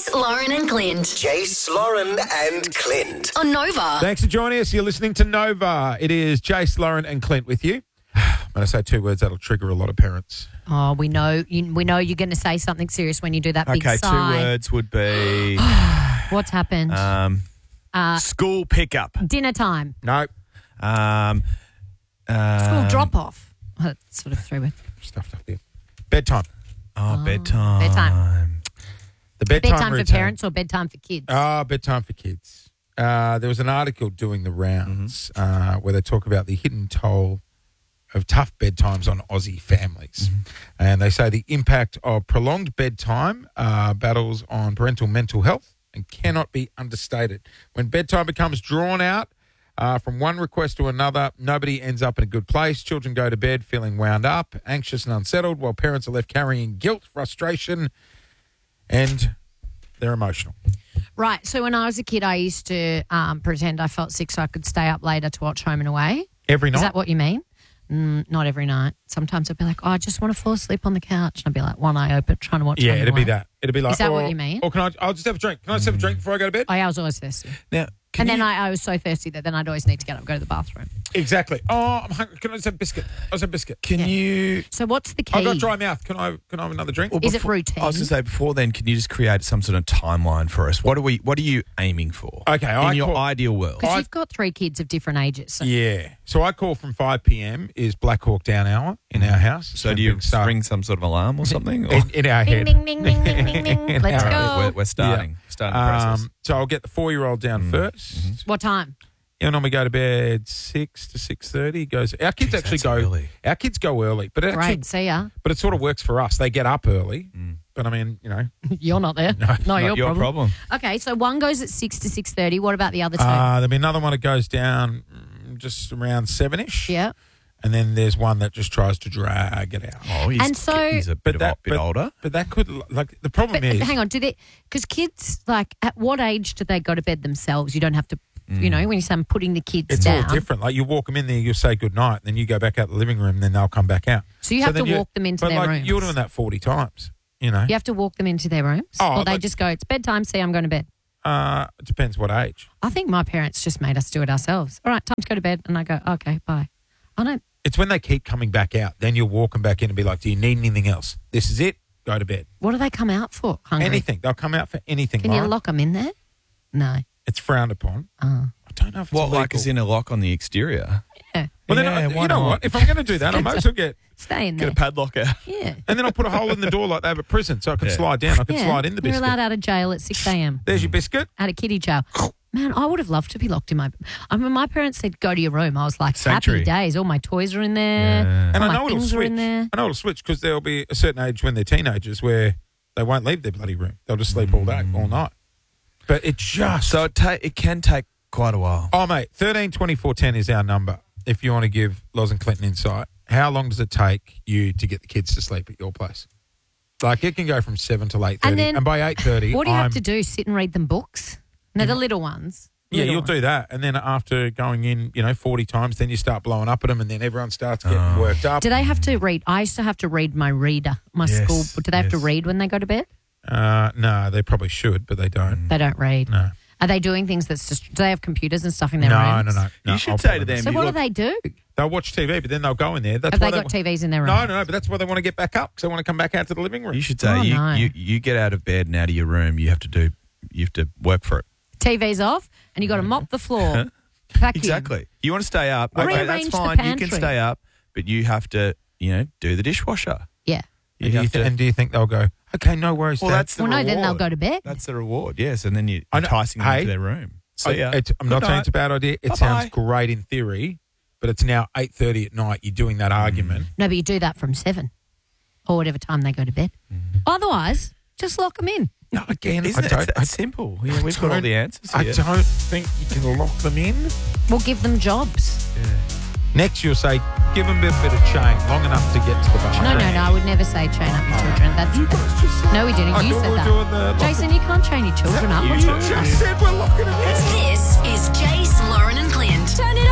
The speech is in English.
Jace, Lauren and Clint. Jace, Lauren and Clint. On Nova. Thanks for joining us. You're listening to Nova. It is Jace, Lauren and Clint with you. When I say two words, that'll trigger a lot of parents. Oh, we know you're going to say something serious when you do that big Okay, sigh. 2 words would be What's happened? school pickup. Dinner time. No. School drop-off. Oh, that's sort of 3 words. Stuffed up there. Bedtime. Bedtime. Bedtime. The bedtime Bedtime for routine. parents or bedtime for kids? Bedtime for kids. There was an article doing the rounds where they talk about the hidden toll of tough bedtimes on Aussie families. And they say the impact of prolonged bedtime battles on parental mental health and cannot be understated. When bedtime becomes drawn out from one request to another, nobody ends up in a good place. Children go to bed feeling wound up, anxious and unsettled, while parents are left carrying guilt, frustration, and they're emotional. Right. So when I was a kid, I used to pretend I felt sick so I could stay up later to watch Home and Away. Every night? Is that what you mean? Not every night. Sometimes I'd be like, I just want to fall asleep on the couch. And I'd be like, one eye open, trying to watch Yeah, Home and it'd be Away. that. It'd be like, Is that what you mean? Or I'll just have a drink. Can I just have a drink before I go to bed? I was always thirsty. Now, Then I was so thirsty that then I'd always need to get up and go to the bathroom. Exactly. Oh, I'm hungry. Can I just have a biscuit? I'll just have a biscuit. can you... So what's the key? I've got dry mouth. Can I have another drink? Is it routine? I was going to say, before then, can you just create some sort of timeline for us? What are you aiming for? Okay, in your ideal world. Because you've got 3 kids of different ages. So Yeah. So I call from 5 p.m. is Black Hawk Down hour in our house. So do you ring some sort of alarm or something? Or? in our Ding, head? ding, ding, ding, ding, ding, ding. Let's go. We're starting the process. So I'll get the 4-year-old down first. What time? And then we go to bed 6 to 6:30. Goes. Our kids Jeez, actually that's go. early. Our kids go early, but it actually, Great. See ya. but it sort of works for us. They get up early, but I mean, You're not there. No, not Your problem. Okay, so one goes at 6 to 6:30. What about the other 2? there'll be another one that goes down just around 7ish. Yeah. And then there's one that just tries to drag it out. Oh, And so- he's a bit older. But that could, like, the problem But is. hang on, because kids, like, at what age do they go to bed themselves? You don't have to, when you say I'm putting the kids It's down. all different. Like, you walk them in there, you say goodnight, then you go back out the living room, then they'll come back out. So you have to then walk them into but their like, rooms. You're doing that 40 times, You have to walk them into their rooms? Oh, or they like- just go, it's bedtime, see, I'm going to bed. It depends what age. I think my parents just made us do it ourselves. All right, time to go to bed. And I go, okay, bye. I don't. It's when they keep coming back out. Then you'll walk them back in and be like, do you need anything else? This is it. Go to bed. What do they come out for? Hungry? Anything. They'll come out for anything. Can you Lauren. lock them in there? No. It's frowned upon. Oh. I don't know if it's What, illegal. like as in a lock on the exterior? Yeah. Well, then, Yeah, you why know not? what? If I'm going to do that, I might as well get... Stay in Get there. a padlock out. Yeah. And then I'll put a hole in the door like they have at prison so I can Yeah. slide down. I can Yeah. slide in the You're biscuit. allowed out of jail at 6 a.m. There's your biscuit. Out of kiddie jail. Man, I would have loved to be locked in my... I mean, my parents said, go to your room. I was like, Sanctuary. happy days. All my toys are in there. Yeah. And All I my know it'll things are switch. in there. I know it'll switch because there'll be a certain age when they're teenagers where they won't leave their bloody room. They'll just sleep all day, all night. But it just... So it can take quite a while. Oh, mate, 13 24 10 is our number if you want to give Loz and Clinton insight. How long does it take you to get the kids to sleep at your place? Like, it can go from 7 till 8:30. And then by 8:30, What do you have to do? Sit and read them books? No, the little ones. Yeah, Little you'll do that. And then after going in, 40 times, then you start blowing up at them and then everyone starts getting worked up. Do they have to read? I used to have to read my reader, my Yes, school. Do they have to yes. read when they go to bed? No, they probably should, but they don't. They don't read. No. Are they doing things that's just... Do they have computers and stuff in their No, rooms? no. You should I'll say put to them, So what do they do? They'll watch TV, but then they'll go in there. That's Have why they got TVs in their room? No, but that's why they want to get back up because they want to come back out to the living room. You should say, Oh, no. you get out of bed and out of your room, you have to work for it. TV's off and you got to mop the floor. Vacuum. Exactly. You want to stay up, Or okay, rearrange that's the fine. You pantry. can stay up, but you have to, do the dishwasher. Yeah. And do you think they'll go, okay, no worries, Well, Dad. that's the Well, no, reward. then they'll go to bed. That's the reward, yes. And then you're I know. enticing them Hey, into their room. So, I'm not saying it's a bad idea. It sounds Bye-bye. great in theory, but it's now 8:30 at night. You're doing that argument. No, but you do that from 7 or whatever time they go to bed. Otherwise, just lock them in. No, again, Isn't I don't. it that simple? Yeah, we've got all the answers I here. don't think you can lock them in. We'll give them jobs. Next, you'll say, give them a bit of chain, long enough to get to the bus. No, I would never say train up your children. That's You guys just said. No, we didn't. I You thought said we were that. doing the Jason, you can't train your children up. You What's too. wrong with you? just said we're locking them in. This is Jace, Lauren and Clint. Turn it